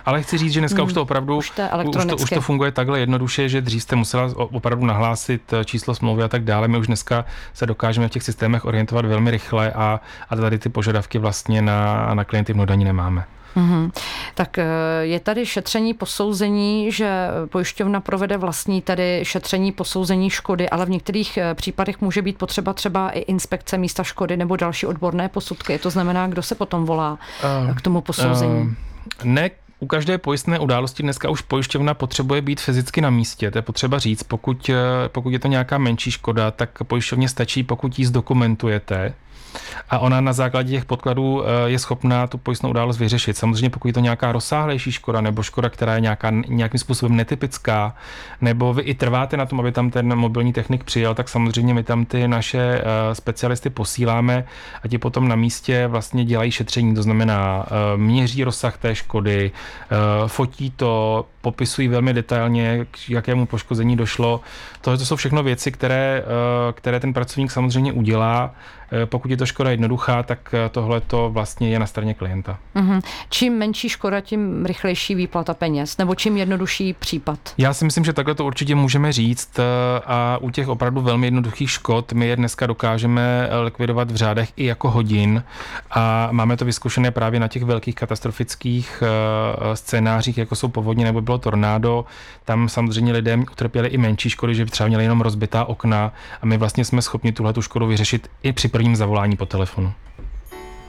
Ale chci říct, že dneska už to opravdu už to funguje takhle jednoduše, že dřív jste musela opravdu nahlásit číslo smlouvy a tak dále. My už dneska se dokážeme v těch systémech orientovat velmi rychle a tady ty požadavky vlastně na klienty mnoho nemáme. Tak je tady šetření posouzení, že pojišťovna provede vlastní tedy šetření posouzení škody, ale v některých případech může být potřeba třeba i inspekce místa škody nebo další odborné posudky. To znamená, kdo se potom volá k tomu posouzení? Ne, u každé pojistné události dneska už pojišťovna potřebuje být fyzicky na místě. To je potřeba říct. Pokud je to nějaká menší škoda, tak pojišťovně stačí, pokud ji zdokumentujete. A ona na základě těch podkladů je schopná tu pojistnou událost vyřešit. Samozřejmě pokud je to nějaká rozsáhlejší škoda nebo škoda, která je nějakým způsobem netypická, nebo vy i trváte na tom, aby tam ten mobilní technik přijel, tak samozřejmě my tam ty naše specialisty posíláme a ti potom na místě vlastně dělají šetření. To znamená, měří rozsah té škody, fotí to, popisují velmi detailně, k jakému poškození došlo. Tohle to jsou všechno věci, které ten pracovník samozřejmě udělá. Pokud je to škoda jednoduchá, tak tohle to vlastně je na straně klienta. Čím menší škoda, tím rychlejší výplata peněz, nebo čím jednodušší případ? Já si myslím, že takhle to určitě můžeme říct a u těch opravdu velmi jednoduchých škod my je dneska dokážeme likvidovat v řádech i jako hodin a máme to vyzkušené právě na těch velkých katastrofických scénářích, jako jsou povodně nebo bylo tornádo. Tam samozřejmě lidé utrpěli i menší škody, že třeba měli jenom rozbitá okna a my vlastně jsme schopni tuhletu škodu vyřešit i při prvním zavolání po telefonu.